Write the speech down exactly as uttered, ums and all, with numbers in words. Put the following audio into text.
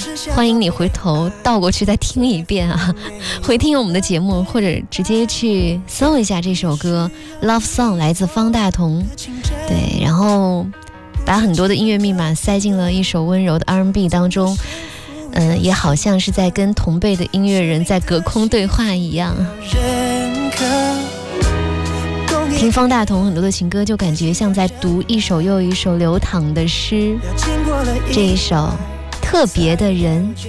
欢迎你回头倒过去再听一遍啊，回听我们的节目，或者直接去搜一下这首歌 Love Song 来自方大同。对，然后把很多的音乐密码塞进了一首温柔的 R and B 当中，嗯、呃，也好像是在跟同辈的音乐人在隔空对话一样。听方大同很多的情歌，就感觉像在读一首又一首流淌的诗。这一首特别的人。